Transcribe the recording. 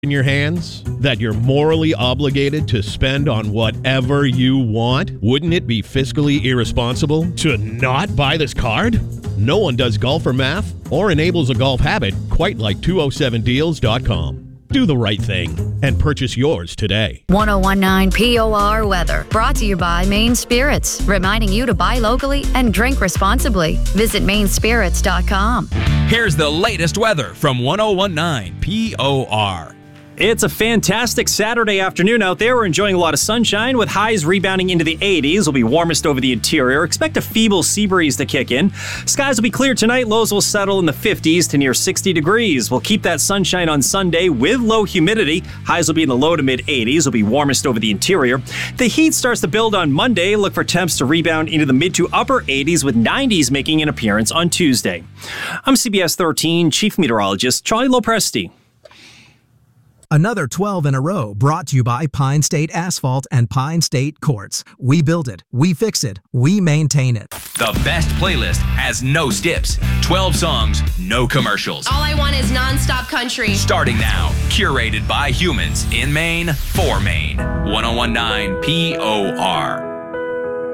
in your hands that you're morally obligated to spend on whatever you want? Wouldn't it be fiscally irresponsible to not buy this card? No one does golfer math or enables a golf habit quite like 207deals.com. Do the right thing and purchase yours today. 1019 POR weather. Brought to you by Maine Spirits. Reminding you to buy locally and drink responsibly. Visit mainspirits.com. Here's the latest weather from 1019 POR. It's a fantastic Saturday afternoon out there. We're enjoying a lot of sunshine with highs rebounding into the 80s. Will be warmest over the interior. Expect a feeble sea breeze to kick in. Skies will be clear tonight. Lows will settle in the 50s to near 60 degrees. We'll keep that sunshine on Sunday with low humidity. Highs will be in the low to mid 80s. Will be warmest over the interior. The heat starts to build on Monday. Look for temps to rebound into the mid to upper 80s with 90s making an appearance on Tuesday. I'm CBS 13 Chief Meteorologist Charlie Lopresti. Another 12 in a row brought to you by Pine State Asphalt and Pine State Quartz. We build it, we fix it, we maintain it. The best playlist has no skips. 12 songs, no commercials. All I want is non-stop country. Starting now, curated by humans in Maine for Maine. 1019 POR.